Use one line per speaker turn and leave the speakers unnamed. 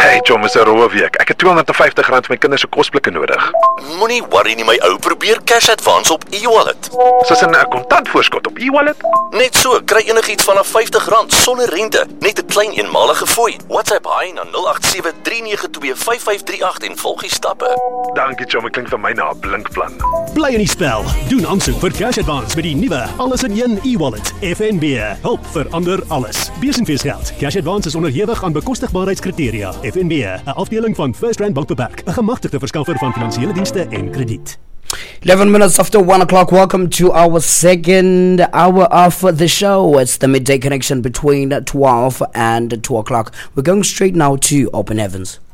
Hey John, is 'n rowe week. Ek het R250 vir my kinders se kosblikke nodig.
Moenie worry nie my ou, probeer cash advance op e-wallet.
Soos 'n kontantvoorskot op e-wallet?
Net so, kry enigiets vanaf R50 sonder rente, net 'n klein eenmalige fooi. WhatsApp hy na 0873925538 en volg die stappe.
Dankie John, dit klink vir my na 'n blinkplan.
Bly in die spel. Doen aansoek vir Cash Advance met die nuwe alles in een e-wallet. FNB. Hulp verander alles. Besigheidgeld. Cash Advance is onderhewig aan bekostigbaarheidskriteria. FNB, 'n afdeling van First Rand Bank Beperk, 'n gemagtigde verskaffer van finansiële dienste en krediet.
11 minutes after 1 o'clock. Welcome to our second hour of the show. It's the midday connection between 12 and 2 o'clock. We're going straight now to Open Heavens.